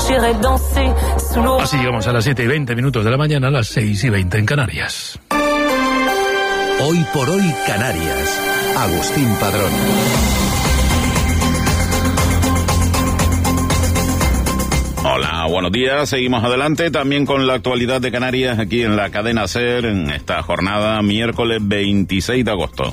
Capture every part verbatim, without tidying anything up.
Así llegamos a las siete y veinte minutos de la mañana, a las seis y veinte en Canarias. Hoy por hoy Canarias. Agustín Padrón. Hola, buenos días. Seguimos adelante también con la actualidad de Canarias aquí en la cadena SER en esta jornada miércoles veintiséis de agosto.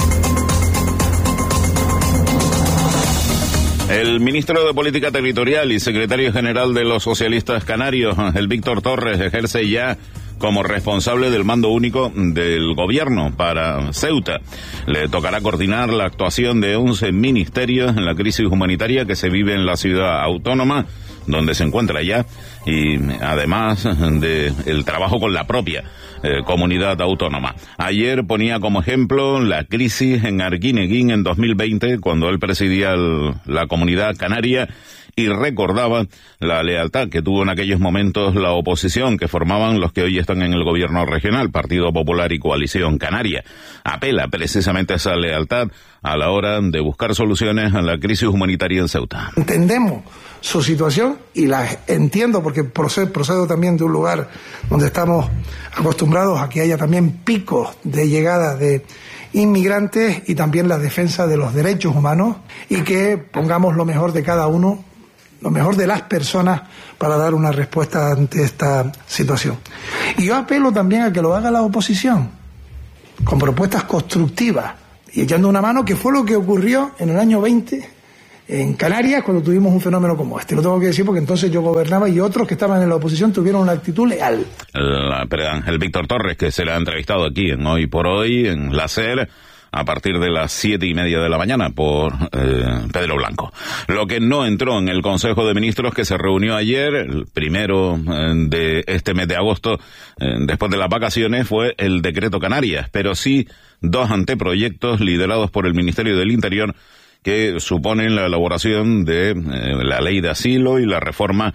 El ministro de Política Territorial y secretario general de los socialistas canarios, el Víctor Torres, ejerce ya como responsable del mando único del gobierno para Ceuta. Le tocará coordinar la actuación de once ministerios en la crisis humanitaria que se vive en la ciudad autónoma, donde se encuentra ya, y además de el trabajo con la propia eh, comunidad autónoma. Ayer ponía como ejemplo la crisis en Arguineguín en dos mil veinte, cuando él presidía el, la comunidad canaria, y recordaba la lealtad que tuvo en aquellos momentos la oposición que formaban los que hoy están en el gobierno regional, Partido Popular y Coalición Canaria. Apela precisamente a esa lealtad a la hora de buscar soluciones a la crisis humanitaria en Ceuta. Entendemos su situación y la entiendo porque procedo, procedo también de un lugar donde estamos acostumbrados a que haya también picos de llegada de inmigrantes y también la defensa de los derechos humanos, y que pongamos lo mejor de cada uno, lo mejor de las personas para dar una respuesta ante esta situación. Y yo apelo también a que lo haga la oposición, con propuestas constructivas y echando una mano, que fue lo que ocurrió en el año veinte en Canarias cuando tuvimos un fenómeno como este. Lo tengo que decir porque entonces yo gobernaba y otros que estaban en la oposición tuvieron una actitud leal. El, el Víctor Torres, que se le ha entrevistado aquí en Hoy por Hoy, en la SER, a partir de las siete y media de la mañana por eh, Pedro Blanco. Lo que no entró en el Consejo de Ministros que se reunió ayer, el primero eh, de este mes de agosto, eh, después de las vacaciones, fue el decreto Canarias, pero sí dos anteproyectos liderados por el Ministerio del Interior que suponen la elaboración de eh, la ley de asilo y la reforma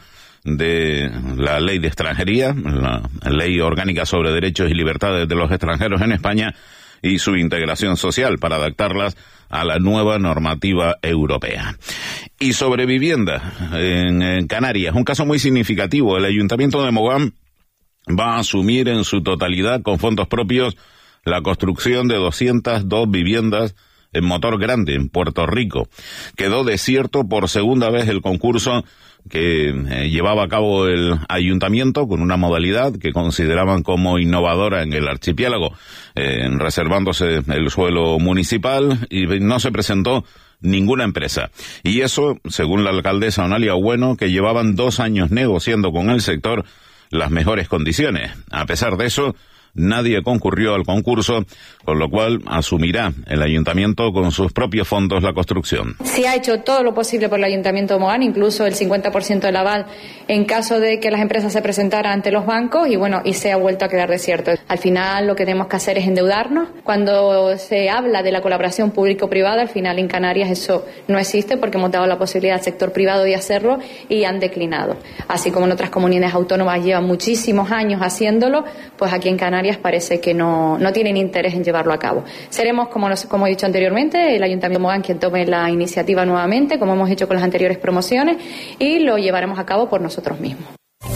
de la ley de extranjería, la ley orgánica sobre derechos y libertades de los extranjeros en España, y su integración social para adaptarlas a la nueva normativa europea. Y sobre vivienda en, en Canarias, un caso muy significativo. El Ayuntamiento de Mogán va a asumir en su totalidad con fondos propios la construcción de doscientas dos viviendas en Motor Grande, en Puerto Rico. Quedó desierto por segunda vez el concurso que eh, llevaba a cabo el ayuntamiento con una modalidad que consideraban como innovadora en el archipiélago, eh, reservándose el suelo municipal, y no se presentó ninguna empresa. Y eso, según la alcaldesa Onalia Bueno, que llevaban dos años negociando con el sector las mejores condiciones. A pesar de eso, nadie concurrió al concurso, con lo cual asumirá el ayuntamiento con sus propios fondos la construcción. Se ha hecho todo lo posible por el Ayuntamiento de Mogán, incluso el cincuenta por ciento del aval en caso de que las empresas se presentaran ante los bancos, y bueno, y se ha vuelto a quedar desierto. Al final lo que tenemos que hacer es endeudarnos. Cuando se habla de la colaboración público-privada, al final en Canarias eso no existe, porque hemos dado la posibilidad al sector privado de hacerlo y han declinado. Así como en otras comunidades autónomas llevan muchísimos años haciéndolo, pues aquí en Canarias parece que no, no tienen interés en llevarlo a cabo. Seremos, como, los, como he dicho anteriormente, el Ayuntamiento de Mogán quien tome la iniciativa nuevamente, como hemos hecho con las anteriores promociones, y lo llevaremos a cabo por nosotros mismos.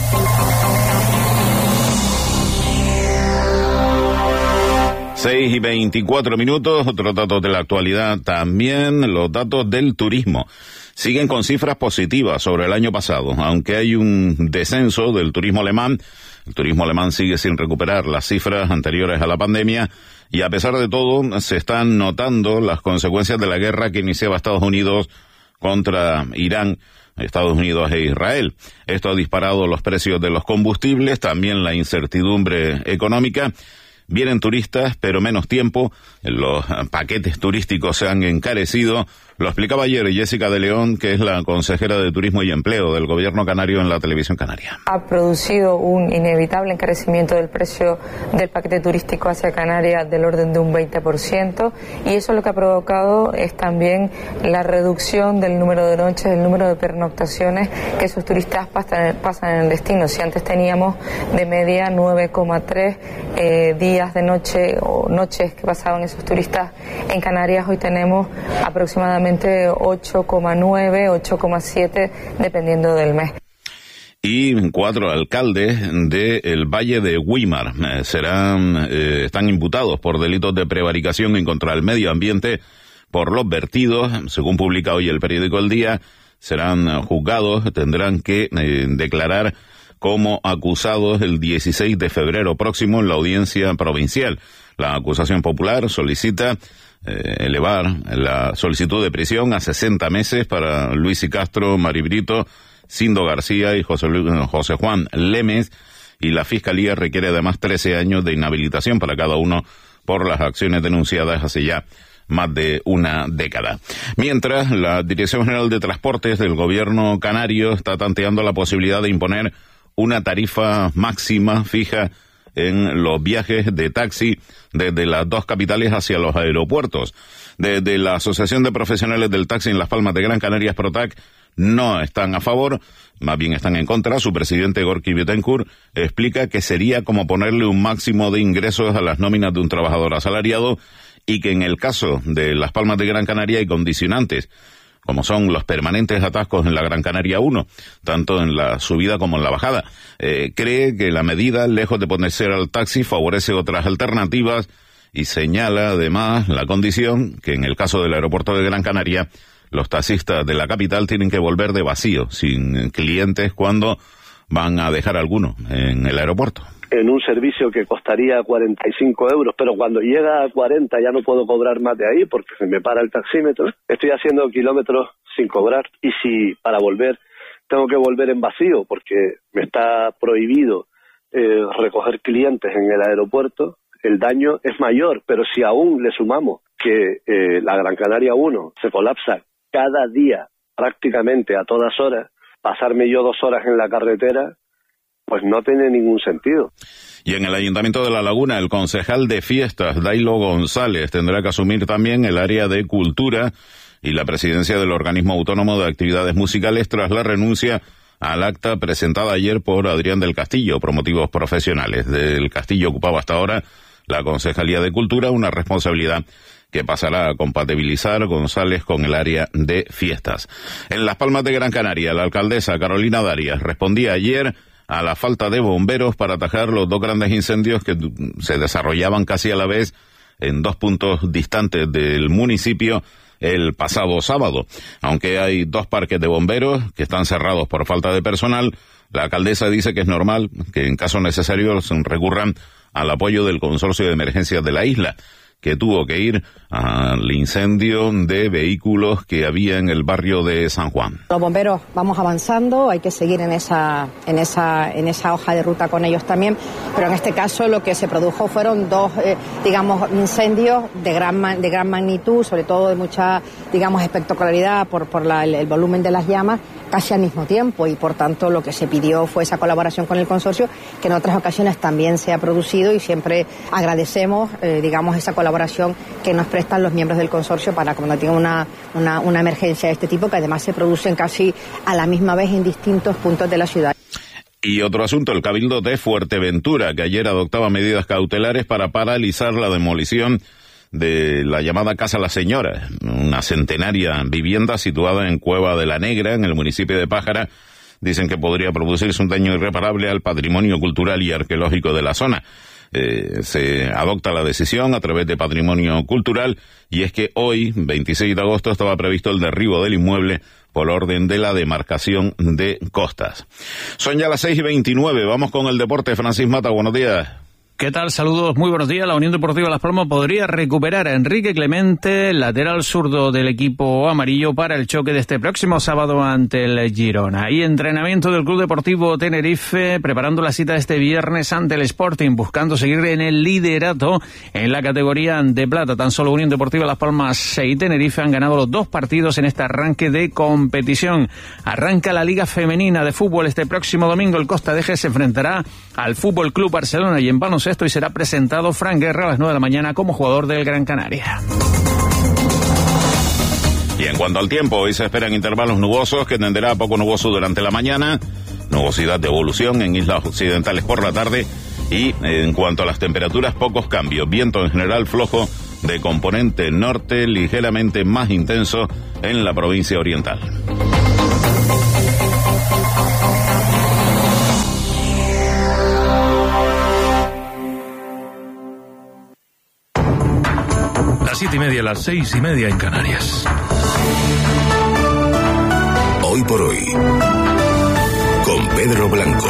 seis y veinticuatro minutos, otros datos de la actualidad también, los datos del turismo. Siguen con cifras positivas sobre el año pasado, aunque hay un descenso del turismo alemán. El turismo alemán sigue sin recuperar las cifras anteriores a la pandemia, y a pesar de todo se están notando las consecuencias de la guerra que iniciaba Estados Unidos contra Irán, Estados Unidos e Israel. Esto ha disparado los precios de los combustibles, también la incertidumbre económica. Vienen turistas, pero menos tiempo. Los paquetes turísticos se han encarecido. Lo explicaba ayer Jessica de León, que es la consejera de Turismo y Empleo del Gobierno canario en la televisión canaria. Ha producido un inevitable encarecimiento del precio del paquete turístico hacia Canarias del orden de un veinte por ciento, y eso lo que ha provocado es también la reducción del número de noches, el número de pernoctaciones que esos turistas pasan, pasan en el destino. Si antes teníamos de media nueve coma tres eh, días de noche o noches que pasaban esos turistas en Canarias, hoy tenemos aproximadamente ocho coma nueve, ocho coma siete, dependiendo del mes. y cuatro alcaldes del Valle de Güímar eh, serán eh, están imputados por delitos de prevaricación en contra del medio ambiente por los vertidos. Según publica hoy el periódico El Día, serán juzgados, tendrán que eh, declarar como acusados el dieciséis de febrero próximo en la audiencia provincial. La acusación popular solicita eh, elevar la solicitud de prisión a sesenta meses para Luis y Castro, Mari Brito, Sindo García y José, José Juan Lemes, y la Fiscalía requiere además trece años de inhabilitación para cada uno por las acciones denunciadas hace ya más de una década. Mientras, la Dirección General de Transportes del Gobierno canario está tanteando la posibilidad de imponer una tarifa máxima fija en los viajes de taxi desde las dos capitales hacia los aeropuertos. Desde la Asociación de Profesionales del Taxi en Las Palmas de Gran Canaria, Protac, no están a favor, más bien están en contra. Su presidente, Gorky Betancourt, explica que sería como ponerle un máximo de ingresos a las nóminas de un trabajador asalariado y que en el caso de Las Palmas de Gran Canaria hay condicionantes, como son los permanentes atascos en la Gran Canaria uno, tanto en la subida como en la bajada. Eh, cree que la medida, lejos de ponerse al taxi, favorece otras alternativas y señala además la condición que en el caso del aeropuerto de Gran Canaria, los taxistas de la capital tienen que volver de vacío, sin clientes, cuando van a dejar alguno en el aeropuerto. En un servicio que costaría cuarenta y cinco euros, pero cuando llega a cuarenta ya no puedo cobrar más de ahí porque se me para el taxímetro. Estoy haciendo kilómetros sin cobrar, y si para volver tengo que volver en vacío porque me está prohibido eh, recoger clientes en el aeropuerto, el daño es mayor. Pero si aún le sumamos que eh, la Gran Canaria uno se colapsa cada día prácticamente a todas horas, pasarme yo dos horas en la carretera pues no tiene ningún sentido. Y en el Ayuntamiento de La Laguna, el concejal de fiestas, Dailo González, tendrá que asumir también el área de cultura y la presidencia del organismo autónomo de actividades musicales tras la renuncia al acta presentada ayer por Adrián del Castillo por motivos profesionales. Del Castillo ocupaba hasta ahora la Concejalía de Cultura, una responsabilidad que pasará a compatibilizar González con el área de fiestas. En Las Palmas de Gran Canaria, la alcaldesa Carolina Darias respondía ayer a la falta de bomberos para atajar los dos grandes incendios que se desarrollaban casi a la vez en dos puntos distantes del municipio el pasado sábado. Aunque hay dos parques de bomberos que están cerrados por falta de personal, la alcaldesa dice que es normal que en caso necesario recurran al apoyo del Consorcio de Emergencias de la isla, que tuvo que ir al incendio de vehículos que había en el barrio de San Juan. Los bomberos vamos avanzando, hay que seguir en esa, en esa, en esa hoja de ruta con ellos también, pero en este caso lo que se produjo fueron dos, eh, digamos, incendios de gran, de gran magnitud, sobre todo de mucha, digamos, espectacularidad por, por la, el, el volumen de las llamas, casi al mismo tiempo, y por tanto lo que se pidió fue esa colaboración con el consorcio, que en otras ocasiones también se ha producido, y siempre agradecemos, eh, digamos, esa colaboración que nos prestan los miembros del consorcio para cuando tenga una, una, una emergencia de este tipo, que además se producen casi a la misma vez en distintos puntos de la ciudad. Y otro asunto, el Cabildo de Fuerteventura, que ayer adoptaba medidas cautelares para paralizar la demolición de la llamada Casa La Señora, una centenaria vivienda situada en Cueva de la Negra, en el municipio de Pájara. Dicen que podría producirse un daño irreparable al patrimonio cultural y arqueológico de la zona. Eh, se adopta la decisión a través de Patrimonio Cultural, y es que hoy, veintiséis de agosto, estaba previsto el derribo del inmueble por orden de la demarcación de costas. Son ya las seis y veintinueve, vamos con el deporte. Francis Mata, buenos días. ¿Qué tal? Saludos, muy buenos días. La Unión Deportiva Las Palmas podría recuperar a Enrique Clemente, lateral zurdo del equipo amarillo, para el choque de este próximo sábado ante el Girona. Y entrenamiento del Club Deportivo Tenerife, preparando la cita este viernes ante el Sporting, buscando seguir en el liderato en la categoría de plata. Tan solo Unión Deportiva Las Palmas y Tenerife han ganado los dos partidos en este arranque de competición. Arranca la Liga Femenina de Fútbol este próximo domingo. El Costa de Eje se enfrentará al Fútbol Club Barcelona, y en baloncesto y será presentado Fran Guerra a las nueve de la mañana como jugador del Gran Canaria. Y en cuanto al tiempo, hoy se esperan intervalos nubosos, que tenderá a poco nuboso durante la mañana, nubosidad de evolución en islas occidentales por la tarde, y en cuanto a las temperaturas, pocos cambios, viento en general flojo de componente norte, ligeramente más intenso en la provincia oriental. media, las seis y media en Canarias. Hoy por hoy, con Pedro Blanco.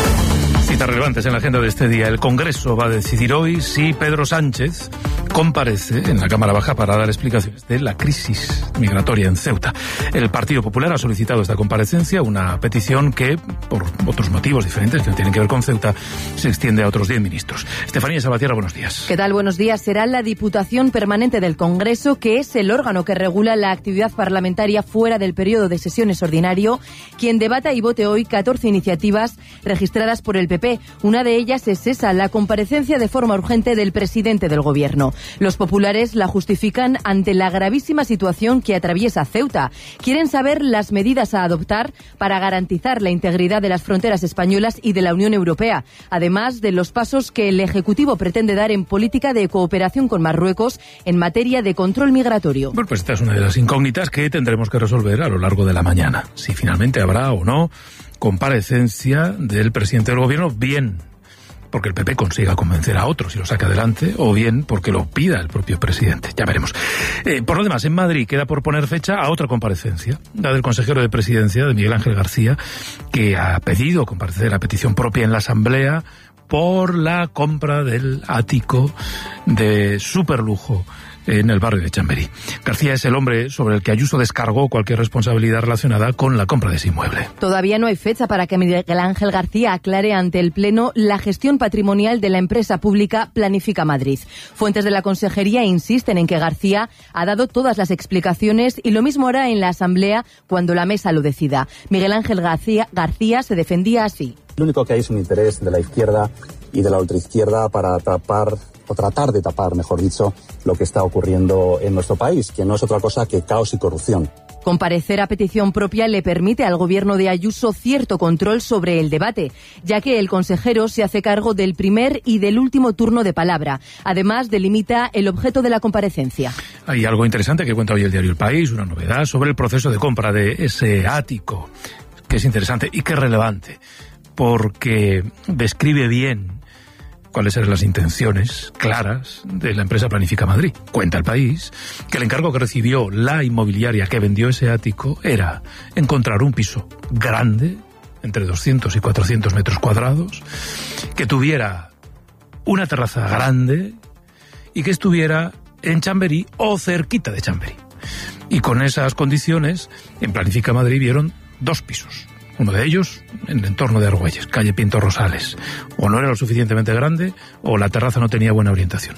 Citas relevantes en la agenda de este día. El Congreso va a decidir hoy si Pedro Sánchez comparece en la Cámara Baja para dar explicaciones de la crisis migratoria en Ceuta. El Partido Popular ha solicitado esta comparecencia, una petición que, por otros motivos diferentes que no tienen que ver con Ceuta, se extiende a otros diez ministros. Estefanía Salvatierra, buenos días. ¿Qué tal? Buenos días. Será la Diputación Permanente del Congreso, que es el órgano que regula la actividad parlamentaria fuera del periodo de sesiones ordinario, quien debata y vote hoy catorce iniciativas registradas por el P P. Una de ellas es esa, la comparecencia de forma urgente del presidente del Gobierno. Los populares la justifican ante la gravísima situación que atraviesa Ceuta. Quieren saber las medidas a adoptar para garantizar la integridad de las fronteras españolas y de la Unión Europea, además de los pasos que el Ejecutivo pretende dar en política de cooperación con Marruecos en materia de control migratorio. Bueno, pues esta es una de las incógnitas que tendremos que resolver a lo largo de la mañana. Si finalmente habrá o no comparecencia del presidente del Gobierno, bien porque el P P consiga convencer a otros y lo saque adelante, o bien porque lo pida el propio presidente. Ya veremos. Eh, por lo demás, en Madrid queda por poner fecha a otra comparecencia, la del consejero de Presidencia, de Miguel Ángel García, que ha pedido comparecer a petición propia en la Asamblea por la compra del ático de superlujo en el barrio de Chamberí. García es el hombre sobre el que Ayuso descargó cualquier responsabilidad relacionada con la compra de ese inmueble. Todavía no hay fecha para que Miguel Ángel García aclare ante el Pleno la gestión patrimonial de la empresa pública Planifica Madrid. Fuentes de la Consejería insisten en que García ha dado todas las explicaciones y lo mismo hará en la Asamblea cuando la mesa lo decida. Miguel Ángel García, García se defendía así. Lo único que hay es un interés de la izquierda y de la ultraizquierda para tapar, o tratar de tapar, mejor dicho, lo que está ocurriendo en nuestro país, que no es otra cosa que caos y corrupción. Comparecer a petición propia le permite al gobierno de Ayuso cierto control sobre el debate, ya que el consejero se hace cargo del primer y del último turno de palabra. Además, delimita el objeto de la comparecencia. Hay algo interesante que cuenta hoy el diario El País, una novedad sobre el proceso de compra de ese ático, que es interesante y que es relevante, porque describe bien cuáles eran las intenciones claras de la empresa Planifica Madrid. Cuenta El País que el encargo que recibió la inmobiliaria que vendió ese ático era encontrar un piso grande, entre doscientos y cuatrocientos metros cuadrados, que tuviera una terraza grande y que estuviera en Chamberí o cerquita de Chamberí. Y con esas condiciones, en Planifica Madrid vieron dos pisos. Uno de ellos en el entorno de Argüelles, calle Pinto Rosales. O no era lo suficientemente grande, o la terraza no tenía buena orientación.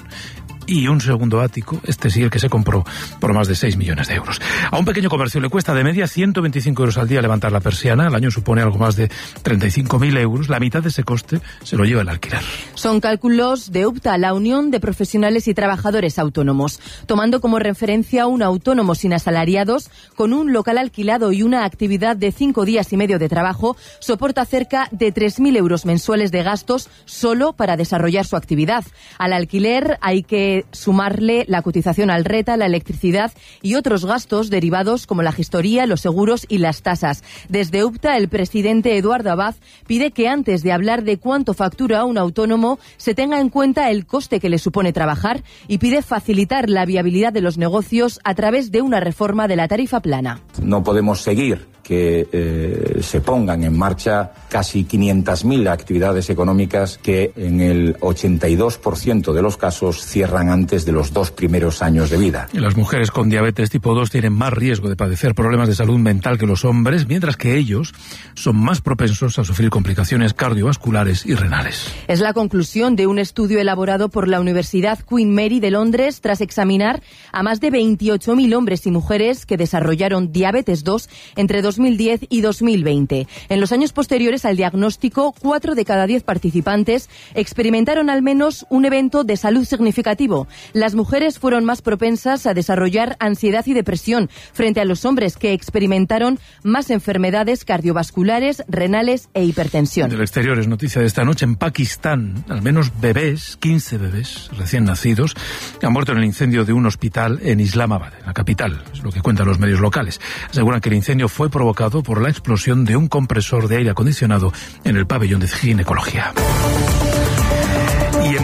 Y un segundo ático, este sí, el que se compró por más de seis millones de euros. A un pequeño comercio le cuesta de media ciento veinticinco euros al día levantar la persiana. Al año supone algo más de treinta y cinco mil euros. La mitad de ese coste se lo lleva el alquiler. Son cálculos de UPTA, la Unión de Profesionales y Trabajadores Autónomos. Tomando como referencia un autónomo sin asalariados, con un local alquilado y una actividad de cinco días y medio de trabajo, soporta cerca de tres mil euros mensuales de gastos solo para desarrollar su actividad. Al alquiler hay que sumarle la cotización al reta, la electricidad y otros gastos derivados como la gestoría, los seguros y las tasas. Desde UPTA, el presidente Eduardo Abad pide que antes de hablar de cuánto factura un autónomo se tenga en cuenta el coste que le supone trabajar y pide facilitar la viabilidad de los negocios a través de una reforma de la tarifa plana. No podemos seguir que eh, se pongan en marcha casi quinientas mil actividades económicas que en el ochenta y dos por ciento de los casos cierran antes de los dos primeros años de vida. Las mujeres con diabetes tipo dos tienen más riesgo de padecer problemas de salud mental que los hombres, mientras que ellos son más propensos a sufrir complicaciones cardiovasculares y renales. Es la conclusión de un estudio elaborado por la Universidad Queen Mary de Londres tras examinar a más de veintiocho mil hombres y mujeres que desarrollaron diabetes dos entre dos mil diez y dos mil veinte. En los años posteriores al diagnóstico, cuatro de cada diez participantes experimentaron al menos un evento de salud significativo. Las mujeres fueron más propensas a desarrollar ansiedad y depresión frente a los hombres, que experimentaron más enfermedades cardiovasculares, renales e hipertensión. Del exterior es noticia de esta noche. En Pakistán, al menos bebés, quince bebés recién nacidos, han muerto en el incendio de un hospital en Islamabad, en la capital. Es lo que cuentan los medios locales. Aseguran que el incendio fue provocado por la explosión de un compresor de aire acondicionado en el pabellón de ginecología. Y en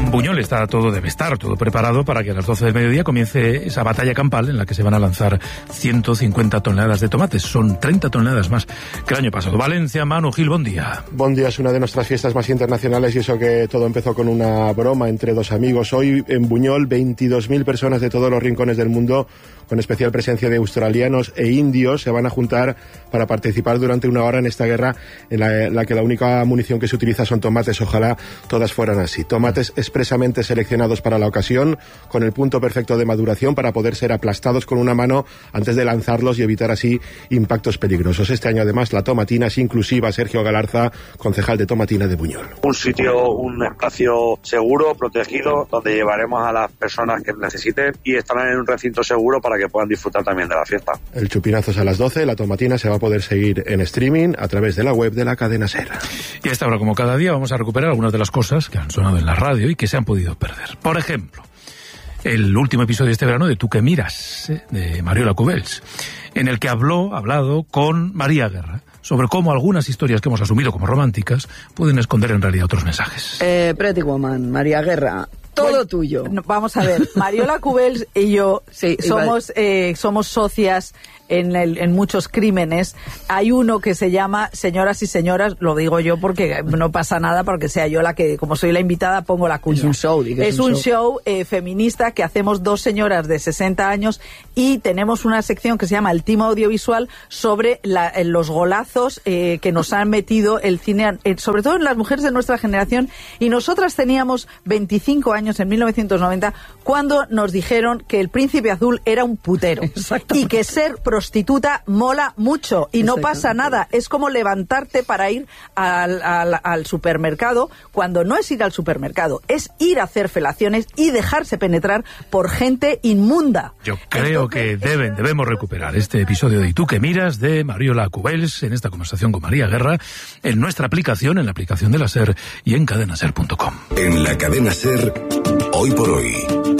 En Buñol está todo, debe estar todo preparado para que a las doce del mediodía comience esa batalla campal en la que se van a lanzar ciento cincuenta toneladas de tomates. Son treinta toneladas más que el año pasado. Valencia, Manu Gil, buen día. Buen día, es una de nuestras fiestas más internacionales y eso que todo empezó con una broma entre dos amigos. Hoy en Buñol, veintidós mil personas de todos los rincones del mundo, con especial presencia de australianos e indios, se van a juntar para participar durante una hora en esta guerra en la, en la que la única munición que se utiliza son tomates. Ojalá todas fueran así. Tomates expresamente seleccionados para la ocasión, con el punto perfecto de maduración para poder ser aplastados con una mano antes de lanzarlos y evitar así impactos peligrosos. Este año además la tomatina es inclusiva. Sergio Galarza, concejal de Tomatina de Buñol. Un sitio, un espacio seguro, protegido, donde llevaremos a las personas que necesiten y estarán en un recinto seguro para que puedan disfrutar también de la fiesta. El chupinazo es a las doce, la tomatina se va a poder seguir en streaming a través de la web de la cadena SER. Y a esta hora, como cada día, vamos a recuperar algunas de las cosas que han sonado en la radio y que se han podido perder. Por ejemplo, el último episodio de este verano de Tú que miras, ¿eh? de Mariola Cubells, en el que habló, hablado con María Guerra sobre cómo algunas historias que hemos asumido como románticas pueden esconder en realidad otros mensajes. Eh, Pretty Woman, María Guerra. Todo bueno, tuyo. Vamos a ver, Mariola Cubells y yo sí, somos eh, somos socias en, el, en muchos crímenes. Hay uno que se llama Señoras y Señoras, lo digo yo porque no pasa nada, porque sea yo la que, como soy la invitada, pongo la cuña. Es un show. Es, es un show, show eh, feminista que hacemos dos señoras de sesenta años y tenemos una sección que se llama El Timo Audiovisual sobre la, los golazos eh, que nos han metido el cine, eh, sobre todo en las mujeres de nuestra generación. Y nosotras teníamos veinticinco años en mil novecientos noventa cuando nos dijeron que el Príncipe Azul era un putero y que ser prostituta mola mucho y no pasa nada. Es como levantarte para ir al, al, al supermercado, cuando no es ir al supermercado, es ir a hacer felaciones y dejarse penetrar por gente inmunda. Yo creo Entonces, que deben, debemos recuperar este episodio de Y tú que miras de Mariola Cubells en esta conversación con María Guerra en nuestra aplicación, en la aplicación de la SER y en cadena ser punto com. En la cadena SER, hoy por hoy.